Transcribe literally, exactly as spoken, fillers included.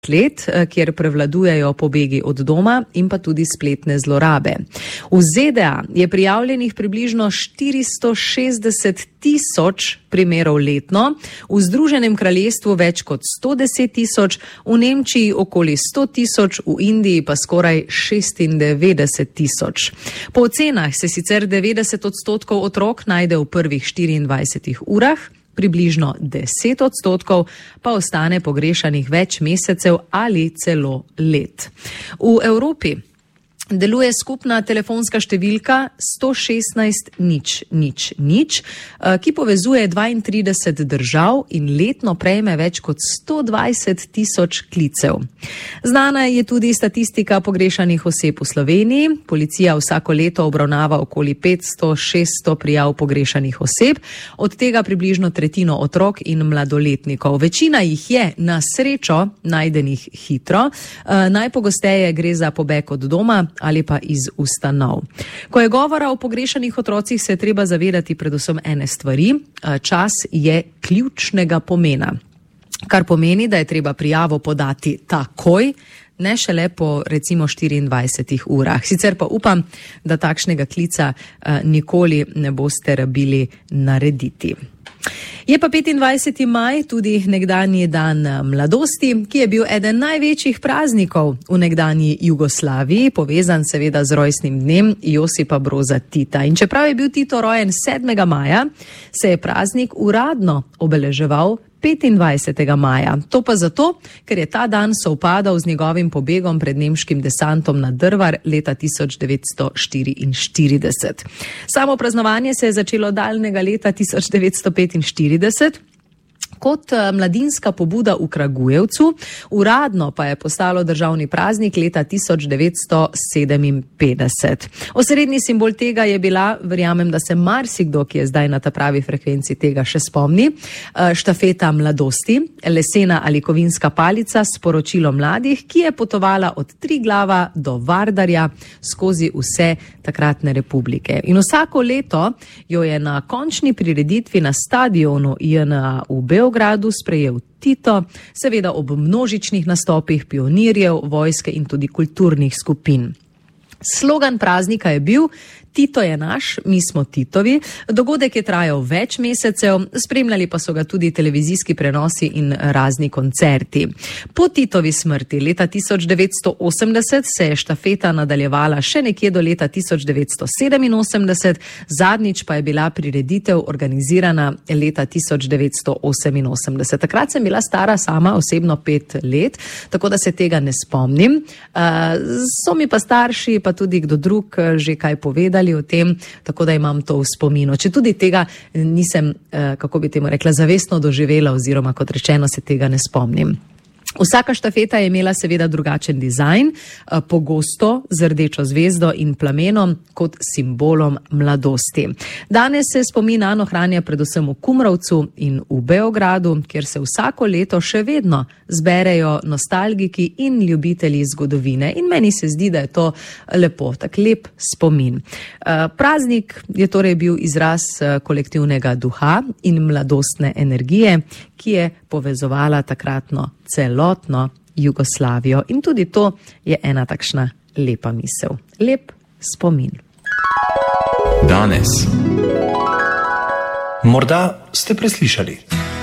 let, kjer prevladujejo pobegi od doma in pa tudi spletne zlorabe. V Z D A je prijavljenih približno štiristo šestdeset tisoč primerov letno, v Združenem kraljestvu več kot sto deset tisoč, v Nemčiji okoli sto tisoč, v Indiji pa skoraj šestindevetdeset tisoč. Po ocenah se sicer devetdeset odstotkov otrok najde v prvih štiriindvajsetih urah, približno deset odstotkov pa ostane pogrešanih več mesecev ali celo let. V Evropi deluje skupna telefonska številka sto šestnajst nič nič nič, ki povezuje dvaintrideset držav in letno prejme več kot sto dvajset tisoč klicev. Znana je tudi statistika pogrešanih oseb v Sloveniji. Policija vsako leto obravnava okoli petsto šeststo prijav pogrešanih oseb, od tega približno tretjino otrok in mladoletnikov. Večina jih je na srečo najdenih hitro, najpogosteje gre za pobeg od doma ali pa iz ustanov. Ko je govora o pogrešanih otrocih, se je treba zavedati predvsem ene stvari. Čas je ključnega pomena, kar pomeni, da je treba prijavo podati takoj, ne šele po recimo štiriindvajsetih urah. Sicer pa upam, da takšnega klica nikoli ne boste rabili narediti. Je pa petindvajseti maj tudi nekdanji dan mladosti, ki je bil eden največjih praznikov v nekdanji Jugoslaviji, povezan seveda z rojstnim dnem Josipa Broza Tita. In čeprav je bil Tito rojen sedmega maja, se je praznik uradno obeleževal petindvajsetega maja. To pa zato, ker je ta dan sovpadal z njegovim pobegom pred nemškim desantom na Drvar leta tisoč devetsto štiriinštirideset. Samo praznovanje se je začelo daljnega leta tisoč devetsto petinštirideset kot mladinska pobuda v Kragujevcu, uradno pa je postalo državni praznik leta tisoč devetsto sedeminpetdeset. Osrednji simbol tega je bila, verjamem, da se marsikdo, ki je zdaj na ta pravi frekvenci, tega še spomni, štafeta mladosti, lesena ali kovinska palica s sporočilom mladih, ki je potovala od Triglava do Vardarja skozi vse takratne republike. In vsako leto jo je na končni prireditvi na stadionu J N A v Beogradu gradu sprejel Tito, seveda ob množičnih nastopih pionirjev, vojske in tudi kulturnih skupin. Slogan praznika je bil Tito je naš, mi smo Titovi. Dogodek je trajal več mesecev, spremljali pa so ga tudi televizijski prenosi in razni koncerti. Po Titovi smrti leta tisoč devetsto osemdeset se je štafeta nadaljevala še nekje do leta tisoč devetsto sedeminosemdeset, zadnjič pa je bila prireditev organizirana leta tisoč devetsto oseminosemdeset. Takrat sem bila stara sama osebno pet let, tako da se tega ne spomnim. So mi pa starši, pa tudi kdo drug že kaj povedali o tem, tako da imam to v spominu. Če tudi tega nisem, kako bi temu rekla, zavestno doživela oziroma kot rečeno se tega ne spomnim. Vsaka štafeta je imela seveda drugačen dizajn, pogosto z rdečo zvezdo in plamenom kot simbolom mladosti. Danes se spomin nanj ohranja predvsem v Kumrovcu in v Beogradu, kjer se vsako leto še vedno zberejo nostalgiki in ljubitelji zgodovine. In meni se zdi, da je to lepo, tak lep spomin. Praznik je torej bil izraz kolektivnega duha in mladostne energije, ki je povezovala takratno celotno Jugoslavijo. In tudi to je ena takšna lepa misel. Lep spomin. Danes. Morda ste preslišali.